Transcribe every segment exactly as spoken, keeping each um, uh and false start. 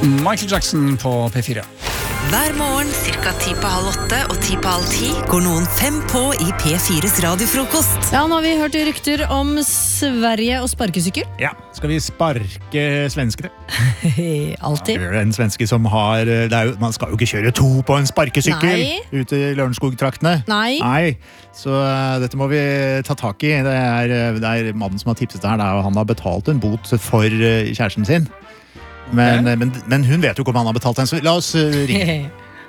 Michael Jackson på P fire. Hver morgen, cirka ti på halv åtte og ti på halv ti, går noen fem på i P fires radiofrokost. Ja, nå har vi hørt rykter om Sverige og sparkesykkel. Ja, skal vi sparke svenskere? Alltid. Ja, en svenske som har, det er jo, man skal jo ikke kjøre to på en sparkesykkel. Nei. Ute i Lørenskog-traktene. Nei. Nei, så uh, dette må vi ta tak i. Det er, det er mannen som har tipset det her, det er jo han har betalt en bot for uh, kjæresten sin. Men, okay. men, men hun vet jo ikke om han har betalt den, så la oss uh, ringe.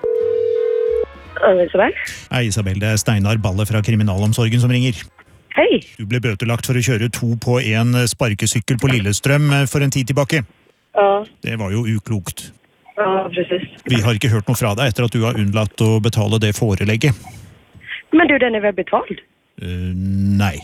Isabel? Hei Isabel, det er Steinar Balle fra Kriminalomsorgen som ringer. Hei. Du ble bøtelagt for å kjøre to på en sparkesykkel på Lillestrøm for en tid tilbake. Ja. Det var jo uklokt. Ja, precis. Vi har ikke hørt noe fra deg etter at du har unnlatt å betale det forelegget. Men du, den er vel betalt? Uh, nei.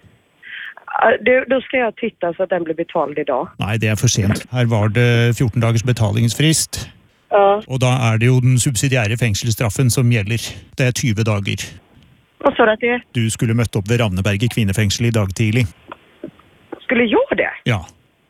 Du, då ska jag titta så att den blir betald idag. Nei, det er for sent. Her var det fjorten dagers betalingsfrist. Ja. Og da er det jo den subsidiære fengselsstraffen som gjelder. Det er tyve dager. Vad sa du att det är? Du skulle møtt opp ved Ravneberget kvinnefengsel i dag tidlig. Skulle jag det? Ja.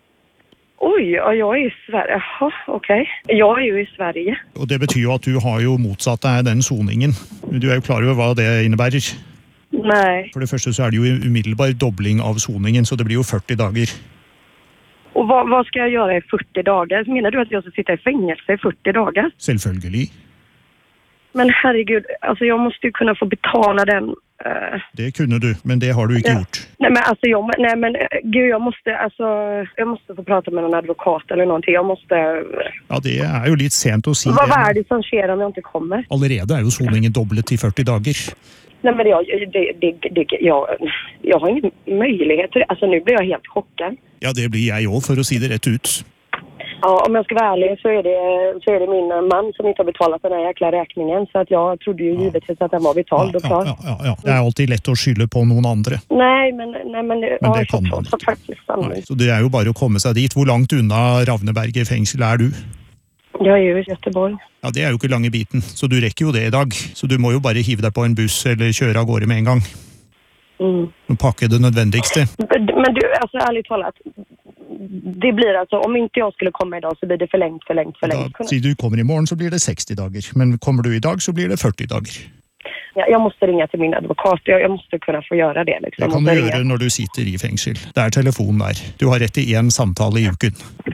Oj, ja, jag är i Sverige. Jaha, okej. Okay. Jag är ju i Sverige. Og det betyr jo at du har jo motsatt deg den soningen. Du er jo klar over hva det innebærer. Nej. For det første så er det jo umiddelbar dobling av soningen, så det blir jo førti dager. Och vad, vad ska jag göra i førti dagar? Menar du att jag ska sitta i fängelse i førti dagar? Selvfølgelig. Men herregud, alltså jag måste ju kunna få betala den. Uh... Det kunne du, men det har du ikke ja. gjort. Nej men alltså jag, nej men gud jag måste alltså jag måste få prata med någon advokat eller någonting. Jag måste. Ja, det er jo litt sent å si. Vad är det som sker om jag inte kommer? Allerede er jo soningen doblet til førti dager. Nej men jag det, det, det, jag jag har ingen möjlighet till det. Alltså nu blir jag helt chockad. Ja, det blir jeg også, for å si det rett ut. Ja, om jag ska vara ärlig så är det så är det min man som inte har betalat den här jäkla räkningen, så att jag trodde ju givetvis att den var betald och klar. Ja, ja, ja, det er alltid lett å skylde på noen andre. Nej, men nej men, men ja, det kan man så, faktiskt Nei, så det er jo bare å komme seg dit. Hvor langt unna Ravneberget fengsel er du? Jag är ju i Göteborg. Ja, det er jo ikke lange biten, så du rekker jo det i dag. Så du må jo bare hive deg på en buss eller kjøre av gårde med en gang. Mm. Og pakke det nødvendigste. Men du, alltså ärligt talat, det blir alltså, om inte jag skulle komma idag så blir det förlängt, förlängt, förlängt. Da, sier du kommer i morgen så blir det seksti dager, men kommer du i dag så blir det førti dager. Ja, jag måste ringa till min advokat, jag, jag måste kunna få göra det. Liksom. Det kan du gjøre når du sitter i fengsel. Det er telefon der. Du har rett til en samtale i uken.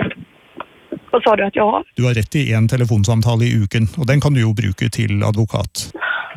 Vad sa du att jag har? Du har rett til en telefonsamtale i uken, og den kan du jo bruke til advokat.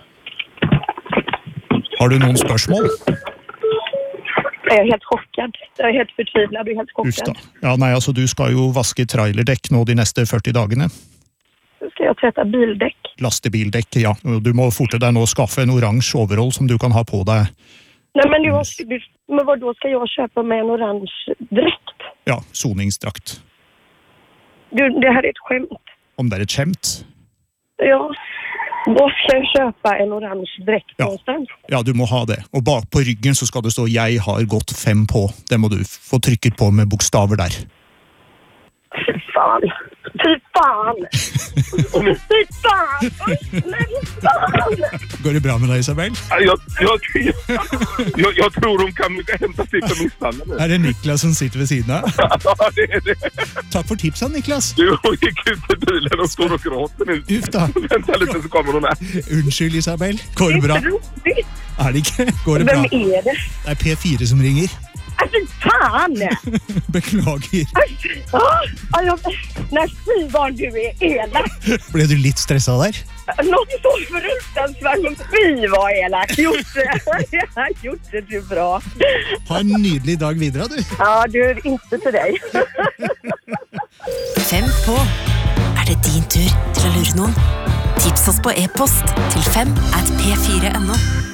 Har du noen spørsmål? Jeg er helt chockad. Jeg er helt fortvilet. Jeg er helt chockad. Ja, nei, altså du skal jo vaske trailerdekk nå de neste førti dagene. Skal jeg tvätta bildekk? Lastebildekk, ja. Du må forte deg nå skaffe en oransje overhold som du kan ha på deg. Nei, men, du, du, men hva da skal jeg kjøpe med en oransje drekt? Ja, soningsdrakt. Du, det her er et skjemt. Om det er et skjemt? Ja. Da skal jeg kjøpe en oransje drekt ja. någonstans. Ja, du må ha det. Og bak på ryggen så skal det stå «Jeg har gått fem på». Det må du få trykket på med bokstaver der. Fy faen. Fy faen. Fy faen. Fy faen. Går det bra med deg, Isabel? Jeg, jeg, jeg, jeg tror hun kan hente seg på misstanden. Er det Niklas som sitter ved siden av? Ja, det er det. Takk for tipsen, Niklas. Du gikk ut i bilen og står og gråter nu. Uff da. Vent litt, så kommer hun her. Unnskyld, Isabel. Går det bra? Er det ikke? Går det bra? Hvem er det? Det er P fire som ringer. Altså, faen! Beklager. Ah, nei, fy barn, du er elak. Ble du litt stresset der? Något så fruktansvärt som fy var elak. Gjort det. Gjort det du bra. Ha en nydelig dag videre, du. Ja, du er ikke til deg. Fem på. Er det din tur til å lure noen? Tips oss på e-post til fem at p fire punktum no.